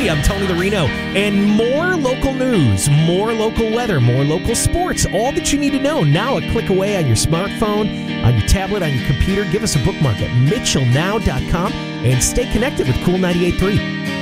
98.3. I'm Tony Larino. And more local news, more local weather, more local sports. All that you need to know now a click away on your smartphone, on your tablet, on your computer. Give us a bookmark at mitchellnow.com and stay connected with Cool 98.3.